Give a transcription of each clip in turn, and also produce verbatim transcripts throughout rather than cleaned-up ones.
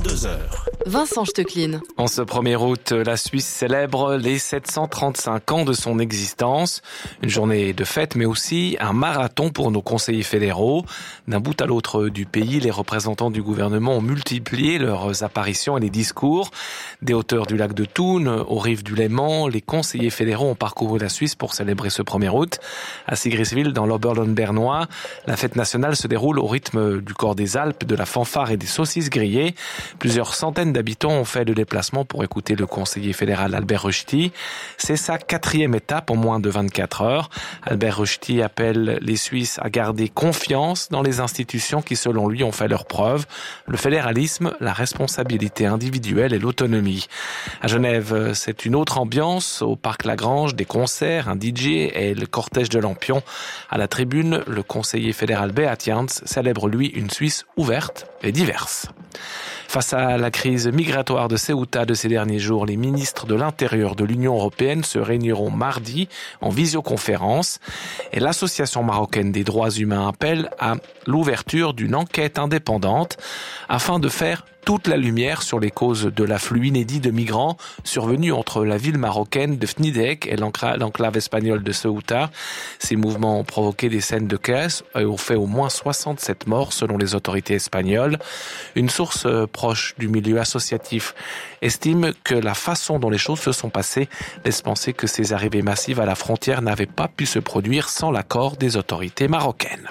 vingt-deux heures. Vincent Stecklin. En ce premier août, la Suisse célèbre les sept cent trente-cinq ans de son existence. Une journée de fête, mais aussi un marathon pour nos conseillers fédéraux. D'un bout à l'autre du pays, les représentants du gouvernement ont multiplié leurs apparitions et les discours. Des hauteurs du lac de Thun aux rives du Léman, les conseillers fédéraux ont parcouru la Suisse pour célébrer ce premier août. À Sigriswil, dans l'Oberland bernois, la fête nationale se déroule au rythme du corps des Alpes, de la fanfare et des saucisses grillées. Plusieurs centaines d'habitants ont fait le déplacement pour écouter le conseiller fédéral Albert Rushti. C'est sa quatrième étape en moins de vingt-quatre heures. Albert Rushti appelle les Suisses à garder confiance dans les institutions qui, selon lui, ont fait leurs preuves. Le fédéralisme, la responsabilité individuelle et l'autonomie. À Genève, c'est une autre ambiance. Au Parc Lagrange, des concerts, un D J et le cortège de lampions. À la tribune, le conseiller fédéral Beat Jans célèbre, lui, une Suisse ouverte et diverse. Face à la crise migratoire de Ceuta de ces derniers jours, les ministres de l'Intérieur de l'Union européenne se réuniront mardi en visioconférence et l'Association marocaine des droits humains appelle à l'ouverture d'une enquête indépendante afin de faire toute la lumière sur les causes de l'afflux inédit de migrants survenus entre la ville marocaine de Fnidek et l'enclave espagnole de Ceuta. Ces mouvements ont provoqué des scènes de chaos et ont fait au moins soixante-sept morts selon les autorités espagnoles. Une source proche du milieu associatif estime que la façon dont les choses se sont passées laisse penser que ces arrivées massives à la frontière n'avaient pas pu se produire sans l'accord des autorités marocaines.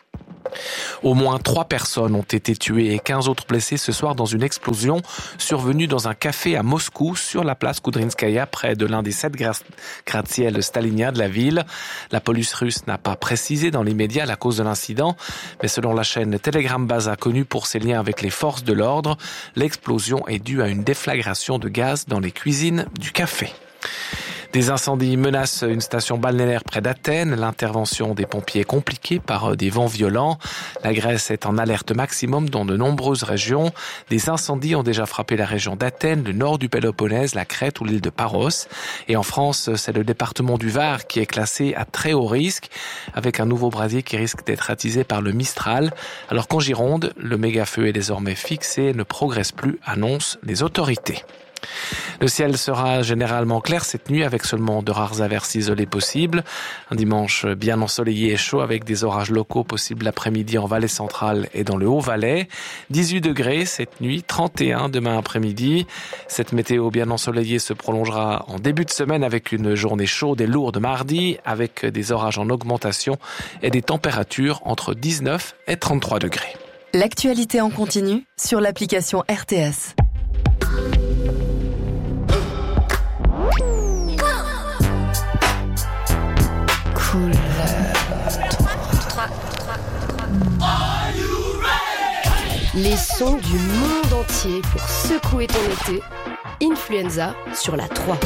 Au moins trois personnes ont été tuées et quinze autres blessées ce soir dans une explosion survenue dans un café à Moscou sur la place Kudrinskaya près de l'un des sept gratte-ciel staliniens de la ville. La police russe n'a pas précisé dans l'immédiat la cause de l'incident, mais selon la chaîne Telegram Baza connue pour ses liens avec les forces de l'ordre, l'explosion est due à une déflagration de gaz dans les cuisines du café. Des incendies menacent une station balnéaire près d'Athènes. L'intervention des pompiers est compliquée par des vents violents. La Grèce est en alerte maximum dans de nombreuses régions. Des incendies ont déjà frappé la région d'Athènes, le nord du Péloponnèse, la Crète ou l'île de Paros. Et en France, c'est le département du Var qui est classé à très haut risque, avec un nouveau brasier qui risque d'être attisé par le Mistral. Alors qu'en Gironde, le méga-feu est désormais fixé et ne progresse plus, annoncent les autorités. Le ciel sera généralement clair cette nuit avec seulement de rares averses isolées possibles. Un dimanche bien ensoleillé et chaud avec des orages locaux possibles l'après-midi en Valais centrale et dans le Haut-Valais. dix-huit degrés cette nuit, trente et un demain après-midi. Cette météo bien ensoleillée se prolongera en début de semaine avec une journée chaude et lourde mardi avec des orages en augmentation et des températures entre dix-neuf et trente-trois degrés. L'actualité en continu sur l'application R T S. Les sons du monde entier pour secouer ton été. Influenza sur la trois.